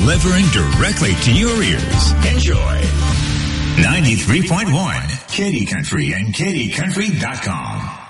delivering directly to your ears. Enjoy 93.1 Katy Country and KatyCountry.com.